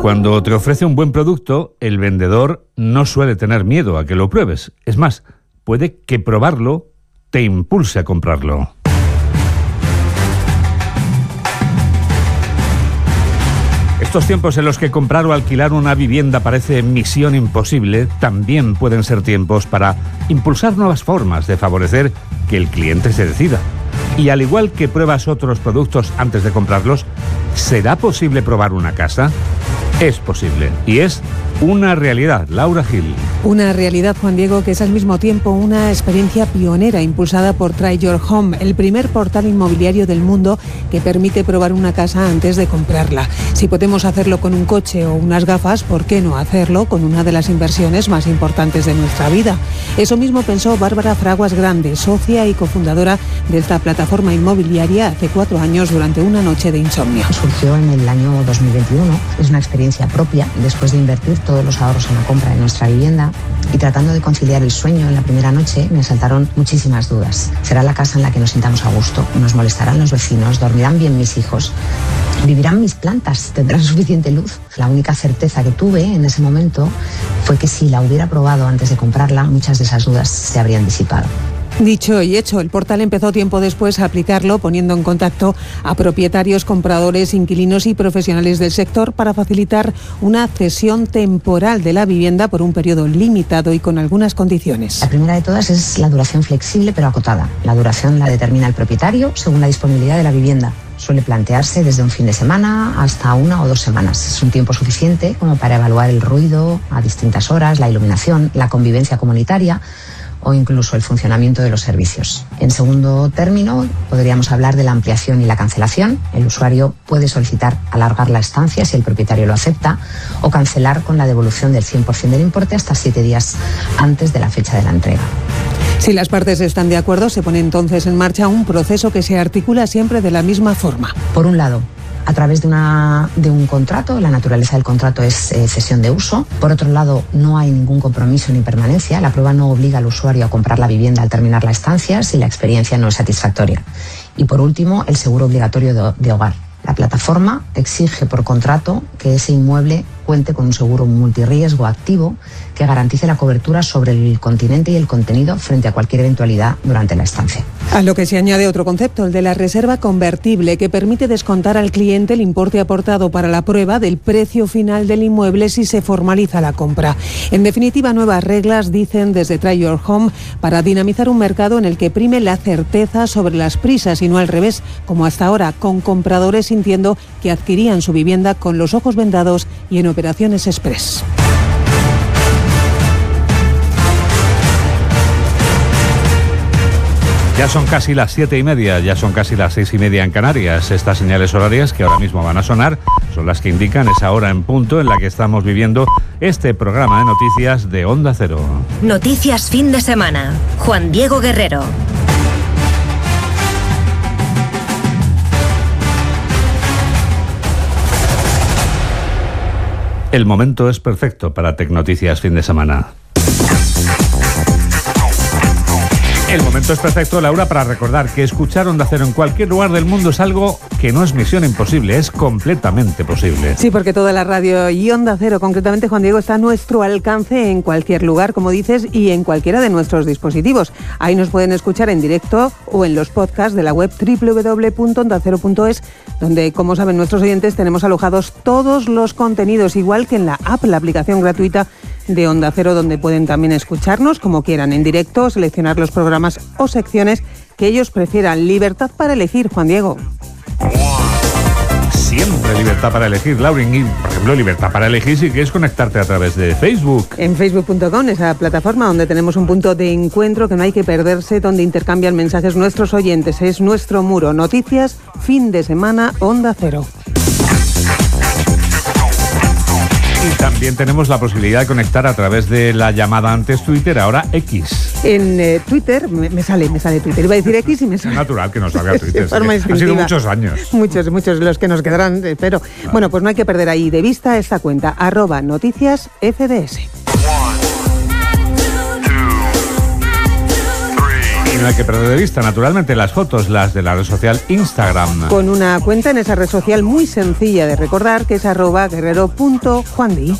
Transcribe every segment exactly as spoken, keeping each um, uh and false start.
Cuando te ofrece un buen producto, el vendedor no suele tener miedo a que lo pruebes. Es más, puede que probarlo te impulse a comprarlo. Estos tiempos en los que comprar o alquilar una vivienda parece misión imposible, también pueden ser tiempos para impulsar nuevas formas de favorecer que el cliente se decida. Y al igual que pruebas otros productos antes de comprarlos, ¿será posible probar una casa? Es posible y es una realidad. Laura Gil. Una realidad, Juan Diego, que es al mismo tiempo una experiencia pionera impulsada por Try Your Home, el primer portal inmobiliario del mundo que permite probar una casa antes de comprarla. Si podemos hacerlo con un coche o unas gafas, ¿por qué no hacerlo con una de las inversiones más importantes de nuestra vida? Eso mismo pensó Bárbara Fraguas Grande, socia y cofundadora de esta plataforma inmobiliaria hace cuatro años durante una noche de insomnio. Surgió en el año dos mil veintiuno. Es una experiencia propia después de invertir todos los ahorros en la compra de nuestra vivienda y tratando de conciliar el sueño en la primera noche me asaltaron muchísimas dudas. ¿Será la casa en la que nos sintamos a gusto? ¿Nos molestarán los vecinos? ¿Dormirán bien mis hijos? ¿Vivirán mis plantas? ¿Tendrán suficiente luz? La única certeza que tuve en ese momento fue que si la hubiera probado antes de comprarla, muchas de esas dudas se habrían disipado. Dicho y hecho, el portal empezó tiempo después a aplicarlo, poniendo en contacto a propietarios, compradores, inquilinos y profesionales del sector para facilitar una cesión temporal de la vivienda por un periodo limitado y con algunas condiciones. La primera de todas es la duración flexible pero acotada. La duración la determina el propietario según la disponibilidad de la vivienda. Suele plantearse desde un fin de semana hasta una o dos semanas. Es un tiempo suficiente como para evaluar el ruido a distintas horas, la iluminación, la convivencia comunitaria o incluso el funcionamiento de los servicios. En segundo término, podríamos hablar de la ampliación y la cancelación. El usuario puede solicitar alargar la estancia si el propietario lo acepta o cancelar con la devolución del cien por ciento del importe hasta siete días antes de la fecha de la entrega. Si las partes están de acuerdo, se pone entonces en marcha un proceso que se articula siempre de la misma forma. Por un lado, a través de, una, de un contrato, la naturaleza del contrato es eh, cesión de uso. Por otro lado, no hay ningún compromiso ni permanencia. La prueba no obliga al usuario a comprar la vivienda al terminar la estancia si la experiencia no es satisfactoria. Y por último, el seguro obligatorio de, de hogar. La plataforma exige por contrato que ese inmueble cuente con un seguro multirriesgo activo que garantice la cobertura sobre el continente y el contenido frente a cualquier eventualidad durante la estancia. A lo que se añade otro concepto, el de la reserva convertible, que permite descontar al cliente el importe aportado para la prueba del precio final del inmueble si se formaliza la compra. En definitiva, nuevas reglas, dicen desde Try Your Home, para dinamizar un mercado en el que prime la certeza sobre las prisas y no al revés, como hasta ahora, con compradores sintiendo que adquirían su vivienda con los ojos vendados y en operaciones express. Ya son casi las siete y media, ya son casi las seis y media en Canarias. Estas señales horarias que ahora mismo van a sonar son las que indican esa hora en punto en la que estamos viviendo este programa de noticias de Onda Cero. Noticias fin de semana. Juan Diego Guerrero. El momento es perfecto para Tecnoticias fin de semana. El momento es perfecto, Laura, para recordar que escuchar Onda Cero en cualquier lugar del mundo es algo que no es misión imposible, es completamente posible. Sí, porque toda la radio y Onda Cero, concretamente, Juan Diego, está a nuestro alcance en cualquier lugar, como dices, y en cualquiera de nuestros dispositivos. Ahí nos pueden escuchar en directo o en los podcasts de la web doble u doble u doble u punto onda cero punto es, donde, como saben nuestros oyentes, tenemos alojados todos los contenidos, igual que en la app, la aplicación gratuita de Onda Cero, donde pueden también escucharnos como quieran en directo, seleccionar los programas o secciones que ellos prefieran. Libertad para elegir, Juan Diego. Siempre libertad para elegir, Lauren. Y, por ejemplo, libertad para elegir si quieres conectarte a través de Facebook. En facebook punto com, esa plataforma donde tenemos un punto de encuentro que no hay que perderse, donde intercambian mensajes nuestros oyentes. Es nuestro muro. Noticias, fin de semana, Onda Cero. Y también tenemos la posibilidad de conectar a través de la llamada antes Twitter, ahora X. En eh, Twitter, me, me sale, me sale Twitter. Iba a decir X y me sale. Es natural que nos salga Twitter. De forma Han sido muchos años. Muchos, muchos los que nos quedarán, pero vale. Bueno, pues no hay que perder ahí de vista esta cuenta, arroba noticias F D S. Y no hay que perder de vista, naturalmente, las fotos, las de la red social Instagram. Con una cuenta en esa red social muy sencilla de recordar, que es arroba guerrero punto juandi.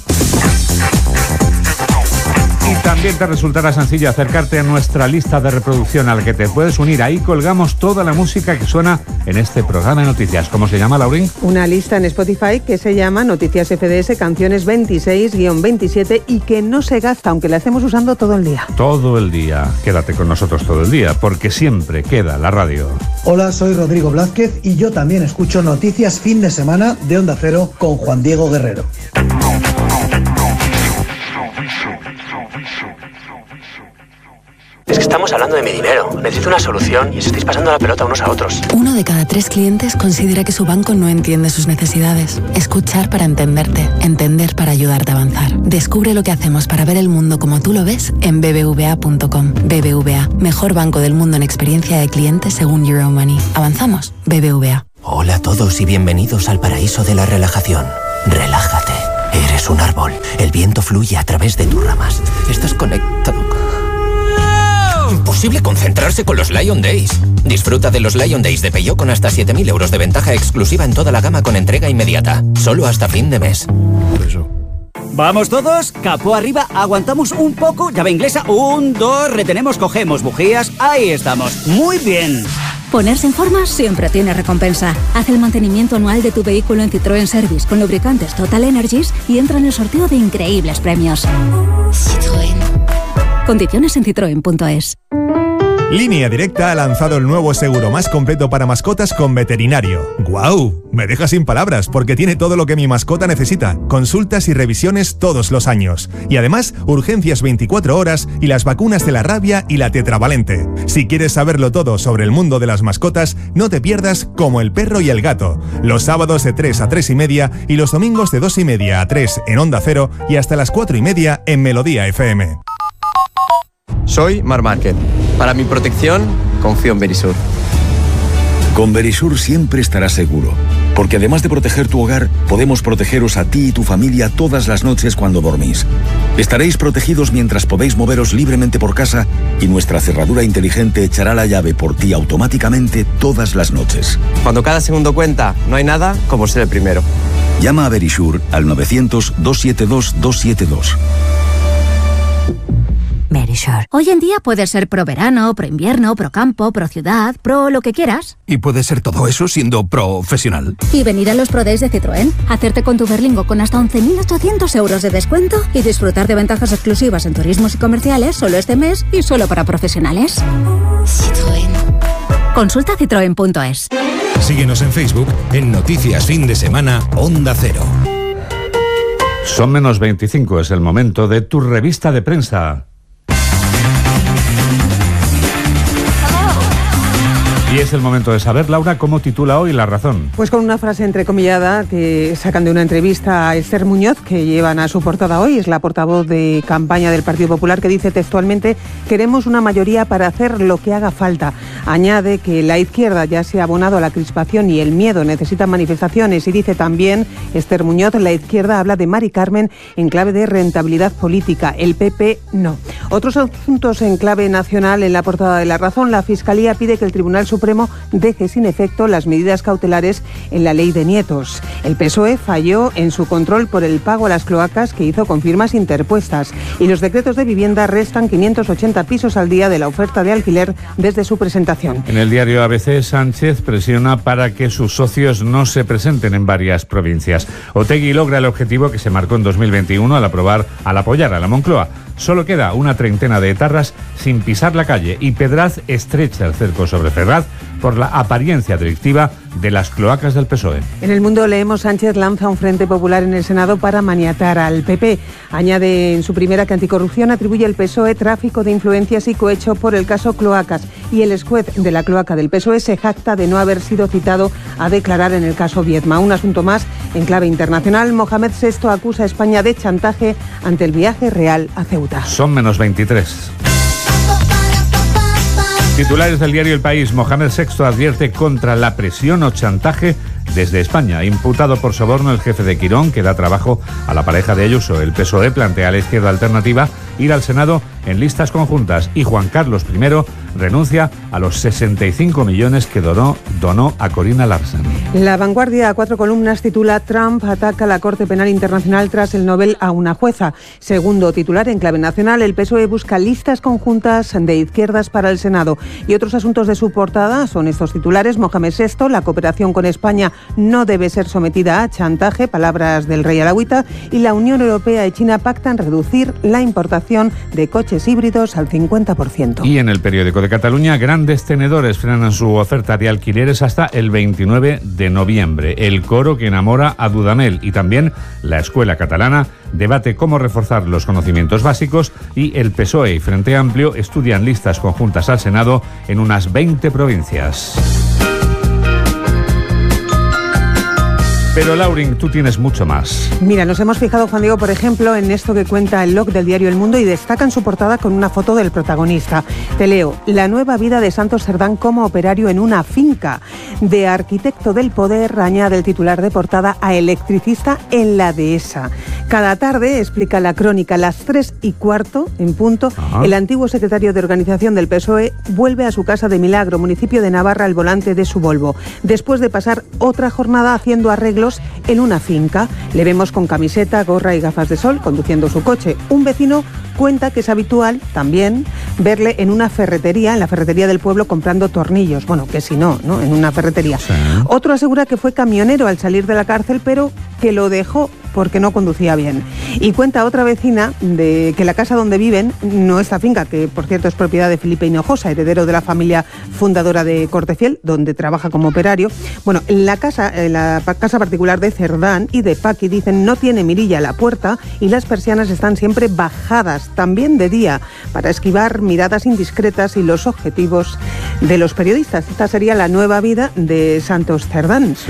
Y también te resultará sencillo acercarte a nuestra lista de reproducción a la que te puedes unir. Ahí colgamos toda la música que suena en este programa de noticias. ¿Cómo se llama, Laurín? Una lista en Spotify que se llama Noticias F D S Canciones veintiséis veintisiete y que no se gasta, aunque la estemos usando todo el día. Todo el día. Quédate con nosotros todo el día, porque siempre queda la radio. Hola, soy Rodrigo Blázquez y yo también escucho Noticias Fin de Semana de Onda Cero con Juan Diego Guerrero. Es que estamos hablando de mi dinero. Necesito una solución y os estáis pasando la pelota unos a otros. Uno de cada tres clientes considera que su banco no entiende sus necesidades. Escuchar para entenderte. Entender para ayudarte a avanzar. Descubre lo que hacemos para ver el mundo como tú lo ves en b b v a punto com. B B V A, mejor banco del mundo en experiencia de clientes según Euromoney. ¿Avanzamos? B B V A. Hola a todos y bienvenidos al paraíso de la relajación. Relájate. Eres un árbol. El viento fluye a través de tus ramas. Estás conectado. Imposible concentrarse con los Lion Days. Disfruta de los Lion Days de Peugeot con hasta siete mil euros de ventaja exclusiva en toda la gama con entrega inmediata. Solo hasta fin de mes. ¿Vamos todos? Capó arriba, aguantamos un poco, llave inglesa, un, dos, retenemos, cogemos bujías, ahí estamos. Muy bien. Ponerse en forma siempre tiene recompensa. Haz el mantenimiento anual de tu vehículo en Citroën Service con lubricantes Total Energies y entra en el sorteo de increíbles premios. Citroën. Condiciones en citroen punto es. Línea Directa ha lanzado el nuevo seguro más completo para mascotas con veterinario. ¡Guau! Me deja sin palabras porque tiene todo lo que mi mascota necesita. Consultas y revisiones todos los años. Y además, urgencias veinticuatro horas y las vacunas de la rabia y la tetravalente. Si quieres saberlo todo sobre el mundo de las mascotas, no te pierdas Como el perro y el gato. Los sábados de tres a tres y media y los domingos de dos y media a tres en Onda Cero y hasta las cuatro y media en Melodía F M. Soy Mar Márquez. Para mi protección, confío en Verisur. Con Verisur siempre estarás seguro, porque además de proteger tu hogar, podemos protegeros a ti y tu familia todas las noches cuando dormís. Estaréis protegidos mientras podéis moveros libremente por casa y nuestra cerradura inteligente echará la llave por ti automáticamente todas las noches. Cuando cada segundo cuenta, no hay nada como ser el primero. Llama a Verisur al novecientos, doscientos setenta y dos, doscientos setenta y dos. Verisure. Hoy en día puedes ser pro verano, pro invierno, pro campo, pro ciudad, pro lo que quieras. Y puedes ser todo eso siendo profesional. Y venir a los Pro Days de Citroën, hacerte con tu Berlingo con hasta once mil ochocientos euros de descuento y disfrutar de ventajas exclusivas en turismos y comerciales solo este mes y solo para profesionales. Citroën. Consulta citroen punto es. Síguenos en Facebook en Noticias Fin de Semana Onda Cero. Son menos veinticinco, es el momento de tu revista de prensa. Y es el momento de saber, Laura, cómo titula hoy La Razón. Pues con una frase entrecomillada que sacan de una entrevista a Esther Muñoz, que llevan a su portada hoy. Es la portavoz de campaña del Partido Popular, que dice textualmente: queremos una mayoría para hacer lo que haga falta. Añade que la izquierda ya se ha abonado a la crispación y el miedo, necesita manifestaciones. Y dice también Esther Muñoz: la izquierda habla de Mari Carmen en clave de rentabilidad política, el P P no. Otros asuntos en clave nacional en la portada de La Razón. La Fiscalía pide que el Tribunal Supremo deje sin efecto las medidas cautelares en la ley de nietos. El P S O E falló en su control por el pago a las cloacas que hizo con firmas interpuestas. Y los decretos de vivienda restan quinientos ochenta pisos al día de la oferta de alquiler desde su presentación. En el diario A B C, Sánchez presiona para que sus socios no se presenten en varias provincias. Otegi logra el objetivo que se marcó en dos mil veintiuno al aprobar, al apoyar a la Moncloa. Solo queda una treintena de etarras sin pisar la calle y Pedraz estrecha el cerco sobre Ferraz por la apariencia delictiva de las cloacas del P S O E. En El Mundo leemos: Sánchez lanza un frente popular en el Senado para maniatar al P P. Añade en su primera que anticorrupción atribuye al P S O E tráfico de influencias y cohecho por el caso Cloacas. Y el exjuez de la cloaca del P S O E se jacta de no haber sido citado a declarar en el caso Viedma. Un asunto más en clave internacional. Mohamed sexto acusa a España de chantaje ante el viaje real a Ceuta. Son menos veintitrés. Titulares del diario El País. Mohamed sexto advierte contra la presión o chantaje desde España. Imputado por soborno el jefe de Quirón, que da trabajo a la pareja de Ayuso. El P S O E plantea a la izquierda alternativa ir al Senado en listas conjuntas. Y Juan Carlos primero renuncia a los sesenta y cinco millones que donó, donó a Corina Larsen. La Vanguardia, a cuatro columnas, titula Trump ataca a la Corte Penal Internacional tras el Nobel a una jueza. Segundo titular, en clave nacional, el P S O E busca listas conjuntas de izquierdas para el Senado. Y otros asuntos de su portada son estos titulares. Mohamed sexto, la cooperación con España no debe ser sometida a chantaje, palabras del rey alauita, y la Unión Europea y China pactan reducir la importación de coches híbridos al cincuenta por ciento. Y en el periódico de Cataluña, grandes tenedores frenan su oferta de alquileres hasta el veintinueve de noviembre. El coro que enamora a Dudamel y también la escuela catalana debate cómo reforzar los conocimientos básicos y el P S O E y Frente Amplio estudian listas conjuntas al Senado en unas veinte provincias. Pero, Laurin, tú tienes mucho más. Mira, nos hemos fijado, Juan Diego, por ejemplo, en esto que cuenta el blog del diario El Mundo y destaca en su portada con una foto del protagonista. Te leo: la nueva vida de Santos Cerdán como operario en una finca. De arquitecto del poder, añade el titular de portada, a electricista en la dehesa. Cada tarde, explica la crónica, a las tres y cuarto, en punto, Ajá. el antiguo secretario de organización del P S O E vuelve a su casa de Milagro, municipio de Navarra, al volante de su Volvo, después de pasar otra jornada haciendo arreglos en una finca. Le vemos con camiseta, gorra y gafas de sol conduciendo su coche. Un vecino cuenta que es habitual también verle en una ferretería, en la ferretería del pueblo, comprando tornillos. Bueno, que si no, ¿no? En una ferretería. Sí. Otro asegura que fue camionero al salir de la cárcel, pero que lo dejó porque no conducía bien. Y cuenta otra vecina de que la casa donde viven, no esta finca, que por cierto es propiedad de Felipe Hinojosa, heredero de la familia fundadora de Cortefiel, donde trabaja como operario. Bueno, la casa, la casa particular de Cerdán y de Paqui, dicen, no tiene mirilla a la puerta y las persianas están siempre bajadas, también de día, para esquivar miradas indiscretas y los objetivos de los periodistas. Esta sería la nueva vida de Santos Cerdán. Sí.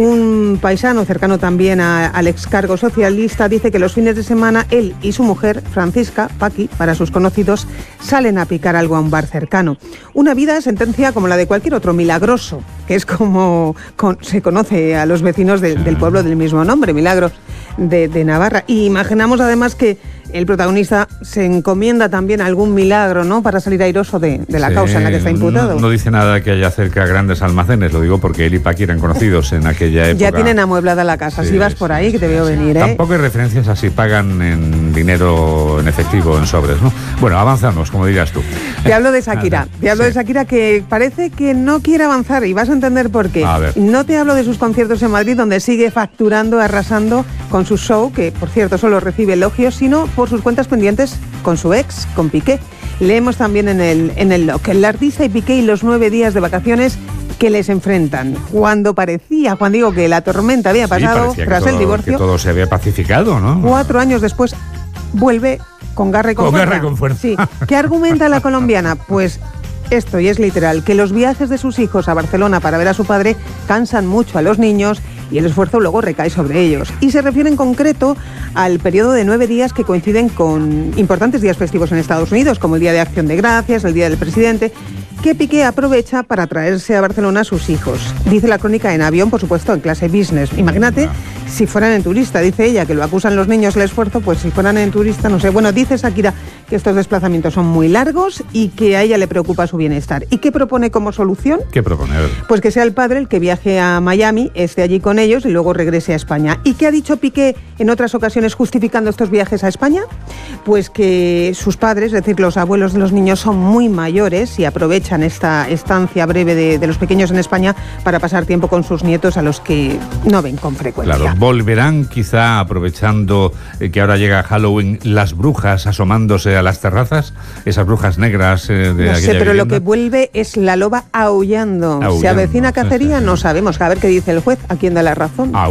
Un paisano cercano también a, al excargo socialista dice que los fines de semana él y su mujer, Francisca, Paqui, para sus conocidos, salen a picar algo a un bar cercano. Una vida, sentencia, como la de cualquier otro, milagroso, que es como con, se conoce a los vecinos de, sí. del pueblo del mismo nombre, Milagros de, de Navarra. Y imaginamos además que el protagonista se encomienda también a algún milagro, ¿no?, para salir airoso de, de la sí, causa en la que está imputado. No, no dice nada que haya cerca grandes almacenes, lo digo porque él y Paqui eran conocidos en aquella época. Ya tienen amueblada la casa, sí, si vas por ahí, que te veo venir, ¿eh? Tampoco hay referencias a si pagan en dinero, en efectivo, en sobres, ¿no? Bueno, avanzamos, como digas tú. Te hablo de Shakira, te hablo sí. de Shakira, que parece que no quiere avanzar y vas a entender por qué. A ver. No te hablo de sus conciertos en Madrid, donde sigue facturando, arrasando con su show, que por cierto solo recibe elogios, sino por sus cuentas pendientes con su ex, con Piqué. Leemos también en el, en el blog, el artista y Piqué y los nueve días de vacaciones que les enfrentan. Cuando parecía, Juan Diego, que la tormenta había pasado sí, tras todo, el divorcio, que todo se había pacificado, ¿no? Cuatro años después vuelve con garra y con, con fuerza. Garra y con fuerza. Sí. ¿Qué argumenta la colombiana? Pues esto, y es literal, que los viajes de sus hijos a Barcelona para ver a su padre cansan mucho a los niños y el esfuerzo luego recae sobre ellos. Y se refiere en concreto al periodo de nueve días que coinciden con importantes días festivos en Estados Unidos, como el Día de Acción de Gracias, el Día del Presidente, que Piqué aprovecha para traerse a Barcelona a sus hijos. Dice la crónica, en avión, por supuesto, en clase business. Imagínate si fueran en turista, dice ella, que lo acusan los niños el esfuerzo, pues si fueran en turista, no sé. Bueno, dice Shakira que estos desplazamientos son muy largos y que a ella le preocupa su bienestar. ¿Y qué propone como solución? ¿Qué propone? Pues que sea el padre el que viaje a Miami, esté allí con ellos y luego regrese a España. ¿Y qué ha dicho Piqué en otras ocasiones justificando estos viajes a España? Pues que sus padres, es decir, los abuelos de los niños, son muy mayores y aprovechan esta estancia breve de, de los pequeños en España para pasar tiempo con sus nietos, a los que no ven con frecuencia. Claro, volverán quizá, aprovechando eh, que ahora llega Halloween, las brujas asomándose a las terrazas, esas brujas negras eh, de no aquella sé, pero vivienda. Lo que vuelve es la loba aullando. aullando. ¿Se avecina cacería? No sabemos. A ver qué dice el juez, a quién da la razón. Au.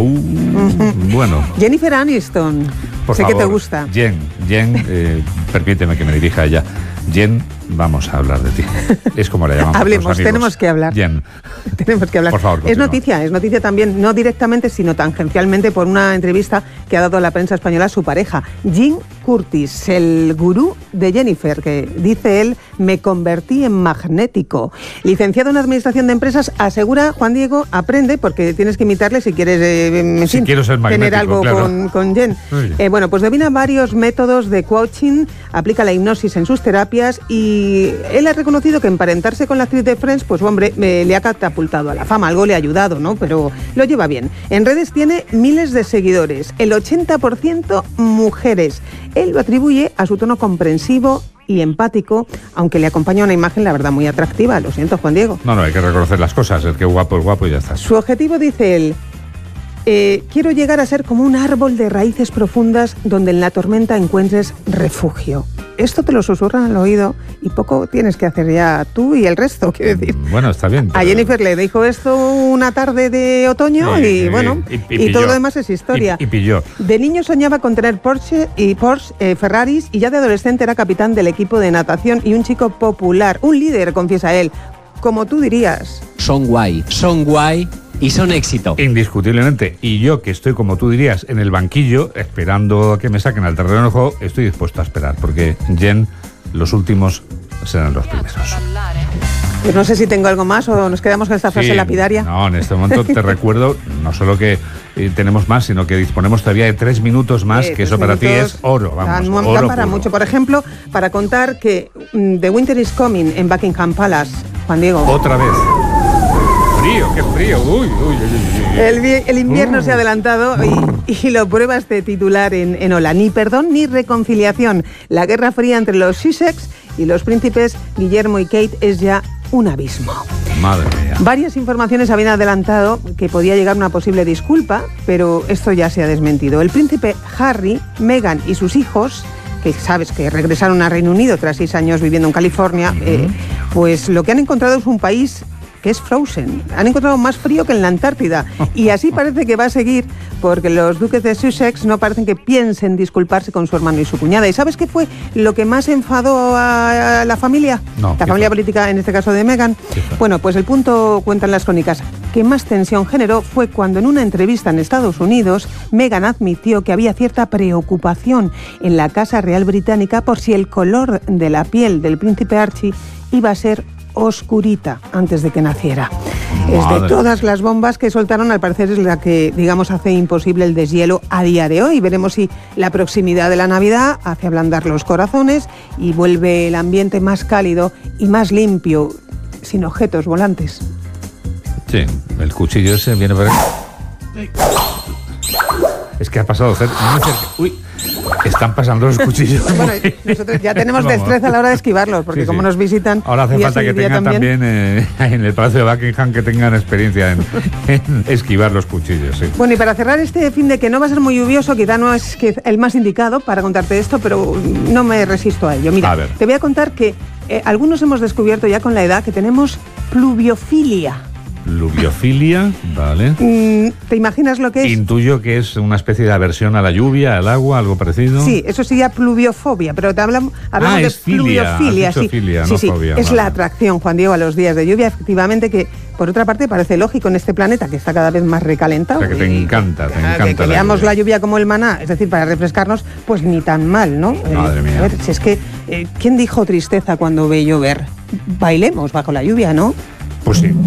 Bueno. Jennifer Aniston. Por sé favor, que te gusta. Jen, Jen, eh, permíteme que me dirija a ella. Jen, vamos a hablar de ti. Es como la llamamos. Hablemos, tenemos que hablar. Jen. Tenemos que hablar. Por favor, es noticia, es noticia también, no directamente, sino tangencialmente por una entrevista que ha dado a la prensa española a su pareja, Jim Curtis, el gurú de Jennifer, que dice él, me convertí en magnético. Licenciado en Administración de Empresas, asegura, Juan Diego, aprende, porque tienes que imitarle si quieres eh, en si fin, quiero ser tener algo claro. con, con Jen. Eh, bueno, pues domina varios métodos de coaching, aplica la hipnosis en sus terapias y y él ha reconocido que emparentarse con la actriz de Friends, pues hombre, eh, le ha catapultado a la fama, algo le ha ayudado, ¿no? Pero lo lleva bien. En redes tiene miles de seguidores, el ochenta por ciento mujeres. Él lo atribuye a su tono comprensivo y empático, aunque le acompaña una imagen, la verdad, muy atractiva. Lo siento, Juan Diego. No, no, hay que reconocer las cosas. El que es guapo es guapo y ya está. Su objetivo, dice él, eh, quiero llegar a ser como un árbol de raíces profundas donde en la tormenta encuentres refugio. Esto te lo susurran al oído y poco tienes que hacer ya tú y el resto, quiero decir. Bueno, está bien. Pero... A Jennifer le dijo esto una tarde de otoño sí, y, y bueno, y, y, y todo lo demás es historia. Y, y pilló. De niño soñaba con tener Porsche y Porsche, eh, Ferraris, y ya de adolescente era capitán del equipo de natación y un chico popular, un líder, confiesa él, como tú dirías. Son guay, son guay. Y son éxito. Indiscutiblemente. Y yo, que estoy, como tú dirías, en el banquillo, esperando a que me saquen al terreno del juego, estoy dispuesto a esperar, porque Jen, los últimos serán los primeros. Pues no sé si tengo algo más o nos quedamos con esta frase sí, lapidaria. No, en este momento te recuerdo, no solo que eh, tenemos más, sino que disponemos todavía de tres minutos más, sí, que eso para ti es oro. Vamos, no, oro para puro. mucho. Por ejemplo, para contar que um, The Winter is Coming en Buckingham Palace, Juan Diego. Otra vez. Frío, qué frío. Uy, uy, uy, uy. El, el invierno uh. se ha adelantado y, y lo prueba este titular en, en Hola. Ni perdón ni reconciliación. La guerra fría entre los Sussex y los príncipes Guillermo y Kate es ya un abismo. Madre mía. Varias informaciones habían adelantado que podía llegar una posible disculpa, pero esto ya se ha desmentido. El príncipe Harry, Meghan y sus hijos, que sabes que regresaron a Reino Unido tras seis años viviendo en California, uh-huh. eh, pues lo que han encontrado es un país que es frozen. Han encontrado más frío que en la Antártida. Y así parece que va a seguir, porque los duques de Sussex no parecen que piensen disculparse con su hermano y su cuñada. ¿Y sabes qué fue lo que más enfadó a la familia? No, la familia fue? política, en este caso de Meghan. Bueno, pues el punto, cuentan las crónicas, que más tensión generó fue cuando en una entrevista en Estados Unidos, Meghan admitió que había cierta preocupación en la Casa Real Británica por si el color de la piel del príncipe Archie iba a ser oscurita antes de que naciera. Madre. Es de todas las bombas que soltaron, al parecer es la que, digamos, hace imposible el deshielo a día de hoy. Veremos si la proximidad de la Navidad hace ablandar los corazones y vuelve el ambiente más cálido y más limpio, sin objetos volantes. Sí, el cuchillo ese viene por ahí. Es que ha pasado cerca. Uy, están pasando los cuchillos. Bueno, nosotros ya tenemos destreza a la hora de esquivarlos, porque sí, sí. como nos visitan... Ahora hace falta que tengan también, también eh, en el Palacio de Buckingham, que tengan experiencia en, en esquivar los cuchillos. Sí. Bueno, y para cerrar este fin de que no va a ser muy lluvioso, quizá no es que el más indicado para contarte esto, pero no me resisto a ello. Mira, a te voy a contar que eh, algunos hemos descubierto ya con la edad que tenemos pluviofilia. Pluviofilia, vale. ¿Te imaginas lo que es? Intuyo que es una especie de aversión a la lluvia, al agua, algo parecido. Sí, eso sería pluviofobia, pero te hablamos, hablamos ah, de es filia, pluviofilia. Sí, filia, sí, no sí. fobia, Es vale. la atracción, Juan Diego, a los días de lluvia, efectivamente, que por otra parte parece lógico en este planeta que está cada vez más recalentado. O sea, que te encanta, te que, encanta. Que, que la veamos lluvia. la lluvia como el maná, es decir, para refrescarnos, pues ni tan mal, ¿no? Madre eh, mía. A ver, si es que, eh, ¿quién dijo tristeza cuando ve llover? Bailemos bajo la lluvia, ¿no? Pues sí.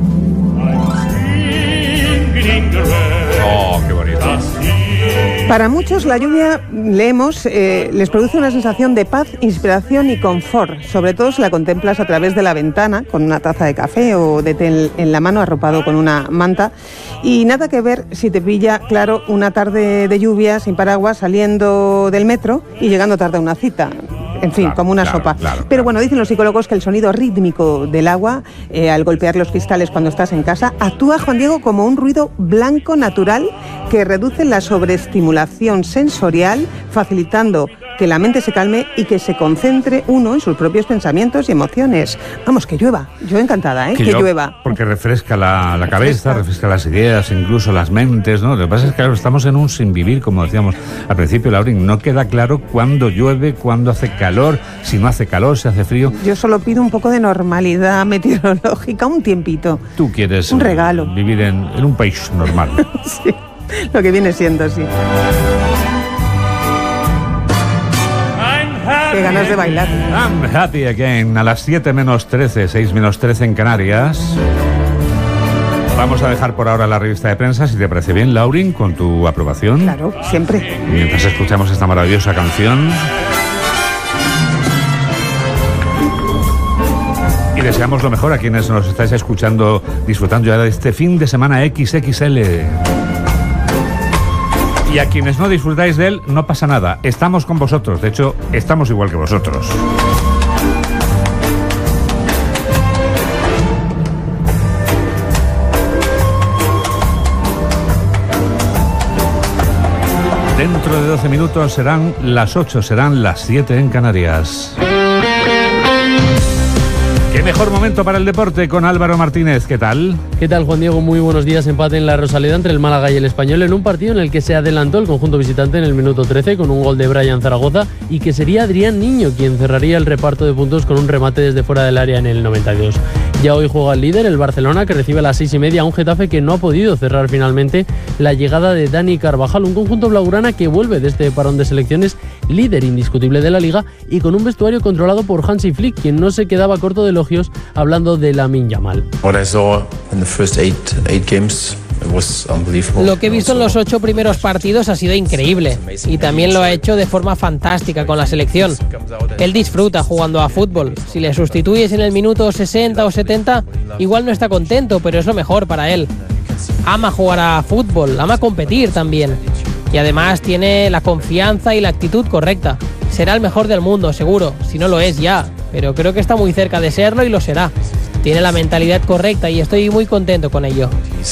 Oh, qué bonito. Para muchos la lluvia, leemos, eh, les produce una sensación de paz, inspiración y confort, sobre todo si la contemplas a través de la ventana, con una taza de café o de té en la mano, arropado con una manta. Y nada que ver si te pilla, claro, una tarde de lluvia sin paraguas, saliendo del metro y llegando tarde a una cita. En fin, claro, como una claro, sopa. Claro, Pero claro. bueno, dicen los psicólogos que el sonido rítmico del agua, eh, al golpear los cristales cuando estás en casa, actúa, Juan Diego, como un ruido blanco natural que reduce la sobreestimulación sensorial, facilitando que la mente se calme y que se concentre uno en sus propios pensamientos y emociones. Vamos, que llueva. Yo encantada, ¿eh? Que, que yo, llueva. Porque refresca la, la cabeza, refresca las ideas, incluso las mentes, ¿no? Lo que pasa es que claro, estamos en un sin vivir, como decíamos al principio, Laurín. No queda claro cuándo llueve, cuándo hace calor, si no hace calor, si hace frío. Yo solo pido un poco de normalidad meteorológica, un tiempito. Tú quieres un regalo. Vivir en, en un país normal. Sí, lo que viene siendo, sí. Qué ganas de bailar. I'm happy again. A las siete menos trece, seis menos trece en Canarias. Vamos a dejar por ahora la revista de prensa, si te parece bien, Laurín, con tu aprobación. Claro, siempre. Mientras escuchamos esta maravillosa canción. Y deseamos lo mejor a quienes nos estáis escuchando, disfrutando ya de este fin de semana equis equis ele. Y a quienes no disfrutáis de él, no pasa nada. Estamos con vosotros. De hecho, estamos igual que vosotros. Dentro de doce minutos serán las ocho, serán las siete en Canarias. Qué mejor momento para el deporte con Álvaro Martínez. ¿Qué tal? ¿Qué tal, Juan Diego? Muy buenos días. Empate en la Rosaleda entre el Málaga y el Español en un partido en el que se adelantó el conjunto visitante en el minuto trece con un gol de Brian Zaragoza y que sería Adrián Niño quien cerraría el reparto de puntos con un remate desde fuera del área en el noventa y dos. Ya hoy juega el líder, el Barcelona, que recibe a las seis y media a un Getafe que no ha podido cerrar finalmente la llegada de Dani Carvajal, un conjunto blaugrana que vuelve de este parón de selecciones, líder indiscutible de la Liga y con un vestuario controlado por Hansi Flick, quien no se quedaba corto de elogios hablando de Lamine Yamal. What I saw in the first eight, eight games. Lo que he visto en los ocho primeros partidos ha sido increíble y también lo ha hecho de forma fantástica con la selección. Él disfruta jugando a fútbol. Si le sustituyes en el minuto sesenta o setenta, igual no está contento, pero es lo mejor para él. Ama jugar a fútbol, ama competir también. Y además tiene la confianza y la actitud correcta. Será el mejor del mundo, seguro, si no lo es ya, pero creo que está muy cerca de serlo y lo será. Tiene la mentalidad correcta y estoy muy contento con ello.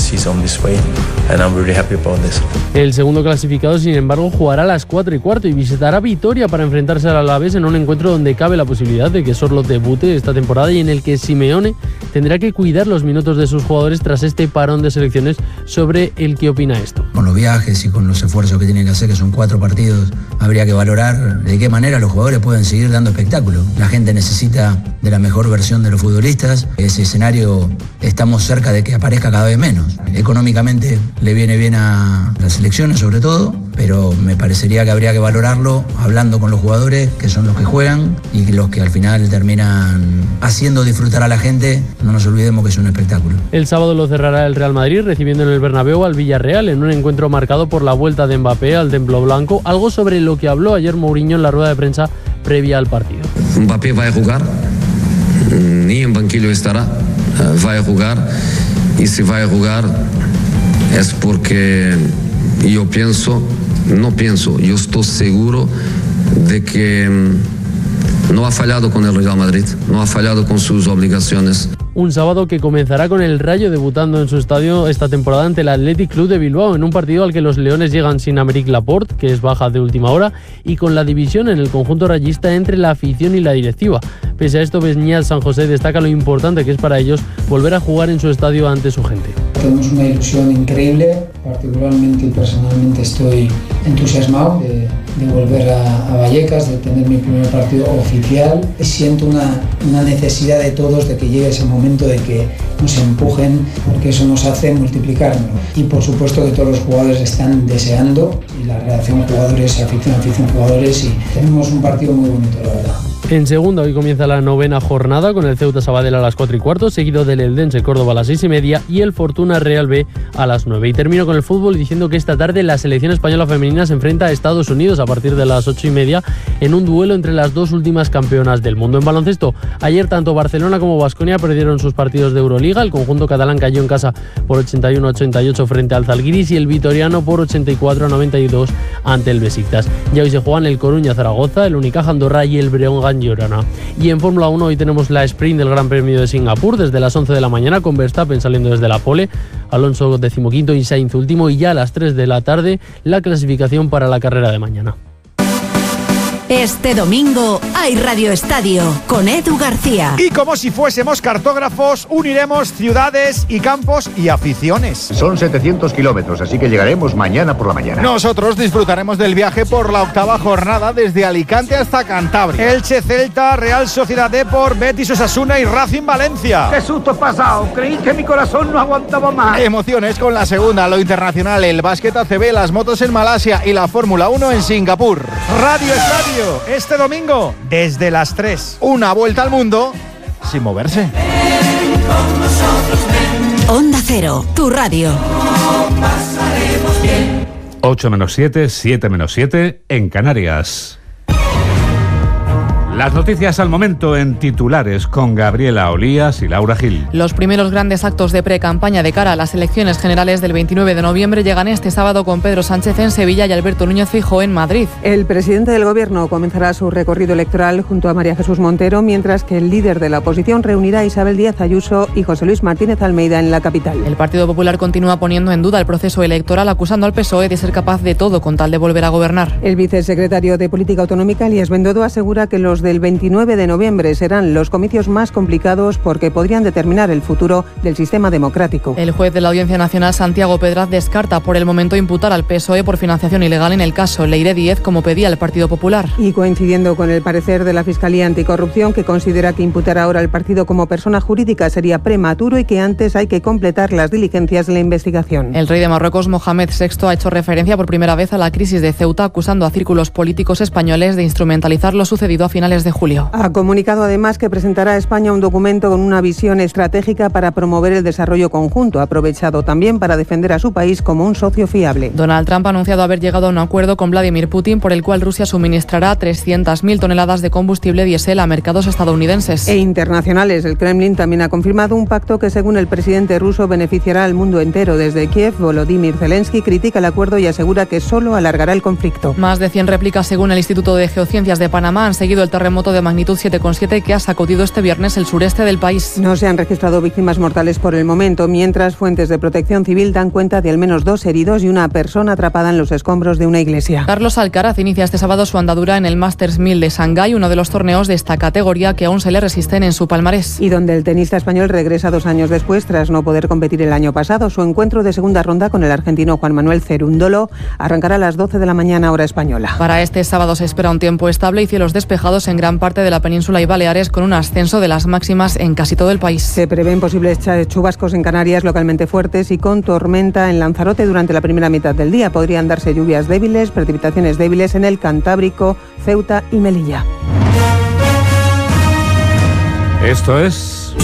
El segundo clasificado, sin embargo, jugará a las cuatro y cuarto y visitará Vitoria para enfrentarse al Alavés en un encuentro donde cabe la posibilidad de que Sorloth debute esta temporada y en el que Simeone tendrá que cuidar los minutos de sus jugadores tras este parón de selecciones. Sobre el que opina esto. Con los viajes y con los esfuerzos que tienen que hacer, que son cuatro partidos, habría que valorar de qué manera los jugadores pueden seguir dando espectáculo. La gente necesita de la mejor versión de los futbolistas. Ese escenario estamos cerca de que aparezca cada vez menos. Económicamente le viene bien a las selecciones sobre todo, pero me parecería que habría que valorarlo hablando con los jugadores, que son los que juegan y los que al final terminan haciendo disfrutar a la gente. No nos olvidemos que es un espectáculo. El sábado lo cerrará el Real Madrid recibiendo en el Bernabéu al Villarreal en un encuentro marcado por la vuelta de Mbappé al templo blanco, algo sobre lo que habló ayer Mourinho en la rueda de prensa previa al partido. Mbappé va a jugar, ni en banquillo estará, va a jugar y si va a jugar es porque yo pienso, no pienso, yo estoy seguro de que no ha fallado con el Real Madrid, no ha fallado con sus obligaciones. Un sábado que comenzará con el Rayo debutando en su estadio esta temporada ante el Athletic Club de Bilbao, en un partido al que los leones llegan sin Aymeric Laporte, que es baja de última hora, y con la división en el conjunto rayista entre la afición y la directiva. Pese a esto, Besniat San José destaca lo importante que es para ellos volver a jugar en su estadio ante su gente. Tenemos una ilusión increíble, particularmente y personalmente estoy entusiasmado de, de volver a, a Vallecas, de tener mi primer partido oficial. Siento una, una necesidad de todos de que llegue ese momento de que nos empujen, porque eso nos hace multiplicarnos. Y por supuesto que todos los jugadores están deseando, y la relación jugadores-afición, afición-jugadores, y tenemos un partido muy bonito, la verdad. En segunda, hoy comienza la novena jornada con el Ceuta Sabadell a las cuatro y cuarto, seguido del Eldense Córdoba a las seis y media y el Fortuna Real B a las nueve. Y termino con el fútbol diciendo que esta tarde la selección española femenina se enfrenta a Estados Unidos a partir de las ocho y media en un duelo entre las dos últimas campeonas del mundo. En baloncesto, ayer tanto Barcelona como Baskonia perdieron sus partidos de Euroliga. El conjunto catalán cayó en casa por ochenta y uno a ochenta y ocho frente al Zalgiris y el vitoriano por ochenta y cuatro a noventa y dos ante el Besiktas. Ya hoy se juegan el Coruña Zaragoza, el Unicaja Andorra y el Breogán Girona. Y en Fórmula uno hoy tenemos la sprint del Gran Premio de Singapur desde las once de la mañana con Verstappen saliendo desde la pole, Alonso decimoquinto y Sainz último, y ya a las tres de la tarde la clasificación para la carrera de mañana. Este domingo hay Radio Estadio con Edu García. Y como si fuésemos cartógrafos, uniremos ciudades y campos y aficiones. Son setecientos kilómetros, así que llegaremos mañana por la mañana. Nosotros disfrutaremos del viaje por la octava jornada desde Alicante hasta Cantabria. Elche, Celta, Real Sociedad Depor, Betis Osasuna y Racing Valencia. ¡Qué susto he pasado! Creí que mi corazón no aguantaba más. Emociones con la segunda, lo internacional, el básquet A C B, las motos en Malasia y la Fórmula uno en Singapur. Radio Estadio. Este domingo, desde las tres, una vuelta al mundo sin moverse. Onda Cero, tu radio. ocho menos siete, siete menos siete en Canarias. Las noticias al momento en titulares con Gabriela Olías y Laura Gil. Los primeros grandes actos de pre-campaña de cara a las elecciones generales del veintinueve de noviembre llegan este sábado con Pedro Sánchez en Sevilla y Alberto Núñez Feijóo en Madrid. El presidente del Gobierno comenzará su recorrido electoral junto a María Jesús Montero, mientras que el líder de la oposición reunirá a Isabel Díaz Ayuso y José Luis Martínez Almeida en la capital. El Partido Popular continúa poniendo en duda el proceso electoral, acusando al P S O E de ser capaz de todo con tal de volver a gobernar. El vicesecretario de Política Autonómica, Elías Bendodo, asegura que los del veintinueve de noviembre serán los comicios más complicados porque podrían determinar el futuro del sistema democrático. El juez de la Audiencia Nacional, Santiago Pedraz, descarta por el momento imputar al P S O E por financiación ilegal en el caso Leire Díez, como pedía el Partido Popular. Y coincidiendo con el parecer de la Fiscalía Anticorrupción, que considera que imputar ahora al partido como persona jurídica sería prematuro y que antes hay que completar las diligencias de la investigación. El rey de Marruecos, Mohamed sexto, ha hecho referencia por primera vez a la crisis de Ceuta, acusando a círculos políticos españoles de instrumentalizar lo sucedido a finales de julio. Ha comunicado además que presentará a España un documento con una visión estratégica para promover el desarrollo conjunto, aprovechado también para defender a su país como un socio fiable. Donald Trump ha anunciado haber llegado a un acuerdo con Vladimir Putin por el cual Rusia suministrará trescientas mil toneladas de combustible diésel a mercados estadounidenses. E internacionales. El Kremlin también ha confirmado un pacto que, según el presidente ruso, beneficiará al mundo entero. Desde Kiev, Volodymyr Zelensky critica el acuerdo y asegura que solo alargará el conflicto. Más de cien réplicas, según el Instituto de Geociencias de Panamá, han seguido el terremoto de magnitud siete coma siete que ha sacudido este viernes el sureste del país. No se han registrado víctimas mortales por el momento, mientras fuentes de Protección Civil dan cuenta de al menos dos heridos y una persona atrapada en los escombros de una iglesia. Carlos Alcaraz inicia este sábado su andadura en el Masters mil de Shanghái, uno de los torneos de esta categoría que aún se le resisten en su palmarés. Y donde el tenista español regresa dos años después tras no poder competir el año pasado. Su encuentro de segunda ronda con el argentino Juan Manuel Cerúndolo arrancará a las doce de la mañana hora española. Para este sábado se espera un tiempo estable y cielos despejados en gran parte de la península y Baleares, con un ascenso de las máximas en casi todo el país. Se prevén posibles chubascos en Canarias localmente fuertes y con tormenta en Lanzarote durante la primera mitad del día. Podrían darse lluvias débiles, precipitaciones débiles en el Cantábrico, Ceuta y Melilla. Esto es...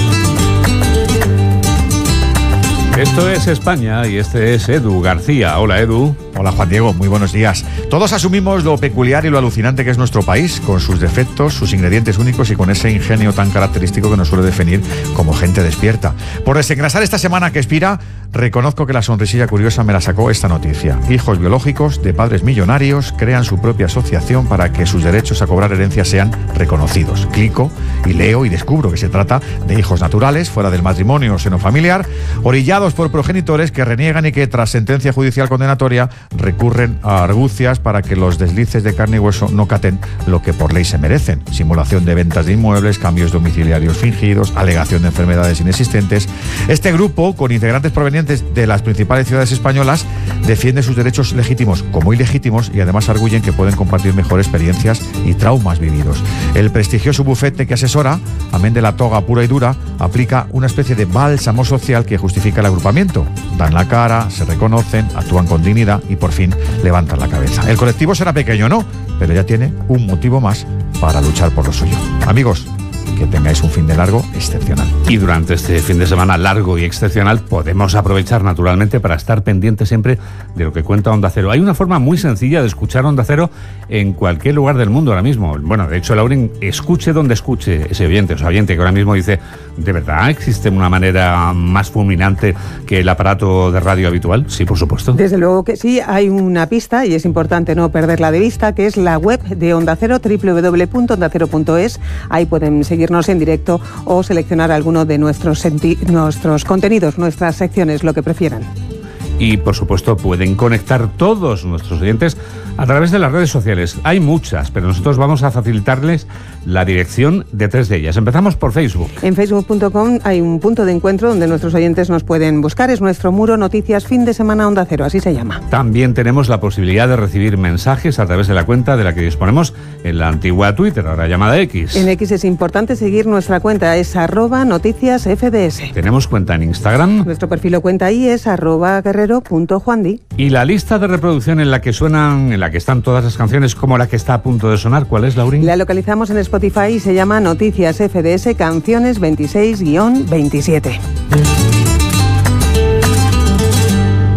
Esto es España y este es Edu García. Hola, Edu. Hola, Juan Diego. Muy buenos días. Todos asumimos lo peculiar y lo alucinante que es nuestro país, con sus defectos, sus ingredientes únicos y con ese ingenio tan característico que nos suele definir como gente despierta. Por desengrasar esta semana que expira, reconozco que la sonrisilla curiosa me la sacó esta noticia. Hijos biológicos de padres millonarios crean su propia asociación para que sus derechos a cobrar herencia sean reconocidos. Clico y leo y descubro que se trata de hijos naturales, fuera del matrimonio o seno familiar, orillados por progenitores que reniegan y que, tras sentencia judicial condenatoria, recurren a argucias para que los deslices de carne y hueso no caten lo que por ley se merecen. Simulación de ventas de inmuebles, cambios domiciliarios fingidos, alegación de enfermedades inexistentes. Este grupo, con integrantes provenientes de las principales ciudades españolas, defiende sus derechos legítimos como ilegítimos y además arguyen que pueden compartir mejor experiencias y traumas vividos. El prestigioso bufete que asesora, amén de la toga pura y dura, aplica una especie de bálsamo social que justifica el agrupamiento. Dan la cara, se reconocen, actúan con dignidad y por fin levantan la cabeza. El colectivo será pequeño, no, pero ya tiene un motivo más para luchar por lo suyo. Amigos, que tengáis un fin de largo excepcional. Y durante este fin de semana largo y excepcional podemos aprovechar naturalmente para estar pendientes siempre de lo que cuenta Onda Cero. Hay una forma muy sencilla de escuchar Onda Cero en cualquier lugar del mundo ahora mismo. Bueno, de hecho, Lauren, escuche donde escuche ese oyente, o sea, oyente que ahora mismo dice, ¿de verdad existe una manera más fulminante que el aparato de radio habitual? Sí, por supuesto. Desde luego que sí, hay una pista y es importante no perderla de vista, que es la web de Onda Cero, doble u doble u doble u punto onda cero punto es. Ahí pueden seguirnos en directo o seleccionar alguno de nuestros, nuestros contenidos, nuestras secciones, lo que prefieran. Y, por supuesto, pueden conectar todos nuestros oyentes a través de las redes sociales. Hay muchas, pero nosotros vamos a facilitarles la dirección de tres de ellas. Empezamos por Facebook. En facebook punto com hay un punto de encuentro donde nuestros oyentes nos pueden buscar. Es nuestro muro Noticias Fin de Semana Onda Cero, así se llama. También tenemos la posibilidad de recibir mensajes a través de la cuenta de la que disponemos en la antigua Twitter, ahora llamada X. En X es importante seguir nuestra cuenta, es arroba noticias F D S. Tenemos cuenta en Instagram. Nuestro perfil o cuenta ahí es arroba guerrero punto juandi. Y la lista de reproducción en la que suenan, en la que están todas las canciones, como la que está a punto de sonar, ¿cuál es, Laurín? La localizamos en Spotify y se llama Noticias F D S Canciones veintiséis veintisiete.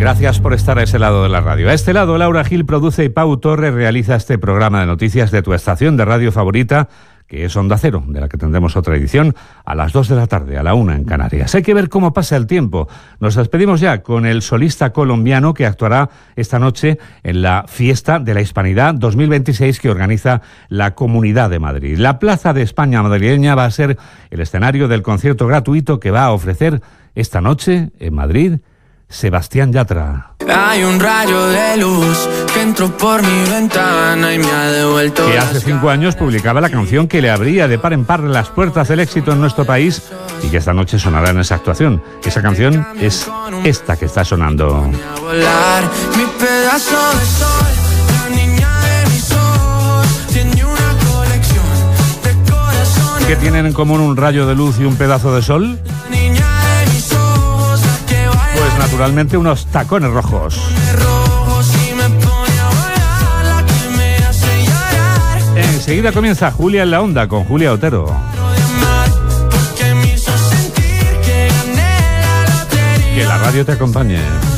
Gracias por estar a ese lado de la radio. A este lado, Laura Gil produce y Pau Torres realiza este programa de noticias de tu estación de radio favorita, que es Onda Cero, de la que tendremos otra edición a las dos de la tarde, a la una en Canarias. Hay que ver cómo pasa el tiempo. Nos despedimos ya con el solista colombiano que actuará esta noche en la Fiesta de la Hispanidad dos mil veintiséis que organiza la Comunidad de Madrid. La Plaza de España madrileña va a ser el escenario del concierto gratuito que va a ofrecer esta noche en Madrid Sebastián Yatra. Hay un rayo de luz que entró por mi ventana y me ha devuelto. Que hace cinco años publicaba la canción que le abría de par en par las puertas del éxito en nuestro país y que esta noche sonará en esa actuación. Esa canción es esta que está sonando. Volar, mi pedazo de sol, la niña de mis ojos, tiene una colección de corazones. ¿Qué tienen en común un rayo de luz y un pedazo de sol? Pues naturalmente unos tacones rojos. Enseguida comienza Julia en la Onda con Julia Otero. Que la radio te acompañe.